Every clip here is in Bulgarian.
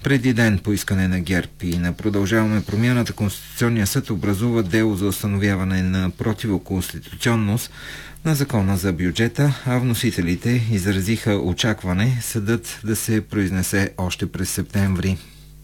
Преди ден по искане на ГЕРБ и на Продължаваме промяната, Конституционния съд образува дело за установяване на противоконституционност на закона за бюджета, а вносителите изразиха очакване съдът да се произнесе още през септември.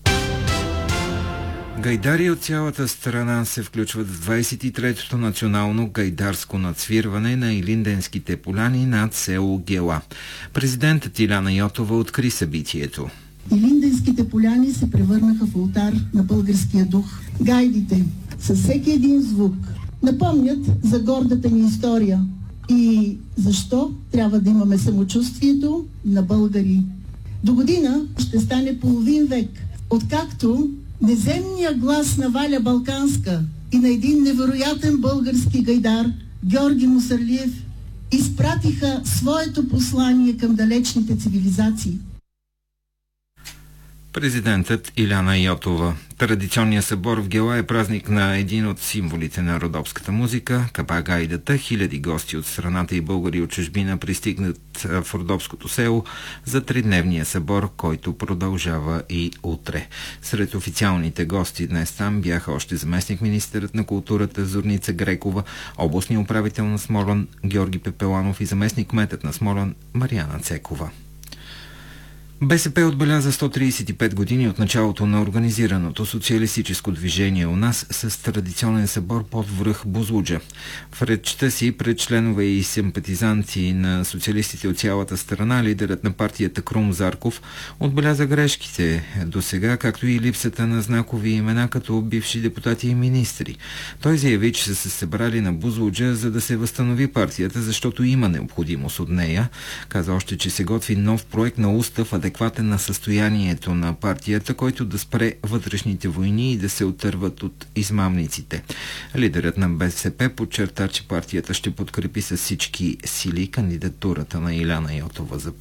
Гайдари от цялата страна се включват в 23-то национално гайдарско надсвирване на Илинденските поляни над село Гела. Президентът Иляна Йотова откри събитието. Илинденските поляни се превърнаха в олтар на българския дух. Гайдите със всеки един звук напомнят за гордата ни история и защо трябва да имаме самочувствието на българи. До година ще стане половин век, откакто неземният глас на Валя Балканска и на един невероятен български гайдар Георги Мусарлиев изпратиха своето послание към далечните цивилизации. Президентът Иляна Йотова. Традиционният събор в Гела е празник на един от символите на родопската музика – капа-гайдата. Хиляди гости от страната и българи от чужбина пристигнат в родопското село за тридневния събор, който продължава и утре. Сред официалните гости днес там бяха още заместник-министърът на културата Зорница Грекова, областният управител на Смолян Георги Пепеланов и заместник-кметът на Смолян Мариана Цекова. БСП отбеляза 135 години от началото на организираното социалистическо движение у нас с традиционен събор под връх Бузлуджа. В речта си пред членове и симпатизанти на социалистите от цялата страна, лидерът на партията Крум Зарков отбеляза грешките до сега, както и липсата на знакови имена като бивши депутати и министри. Той заяви, че са се събрали на Бузлуджа, за да се възстанови партията, защото има необходимост от нея. Каза още, че се готви нов проект на устав, адекватен на състоянието на партията, който да спре вътрешните войни и да се отърват от измамниците. Лидерът на БСП подчерта, че партията ще подкрепи с всички сили кандидатурата на Иляна Йотова за